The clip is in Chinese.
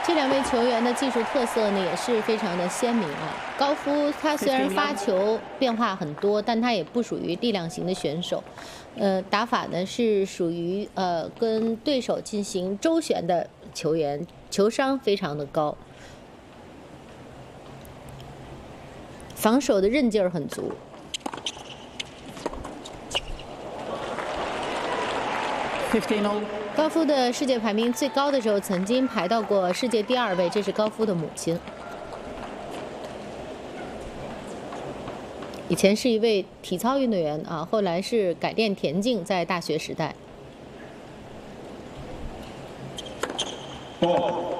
这两位球员的技术特色呢也是非常的鲜明啊。高夫他虽然发球变化很多，但他也不属于力量型的选手，打法呢是属于跟对手进行周旋的球员，球商非常的高，防守的韧劲儿很足。 高夫的世界排名最高的时候，曾经排到过世界第2位，这是高夫的母亲。以前是一位体操运动员啊，后来是改练田径，在大学时代。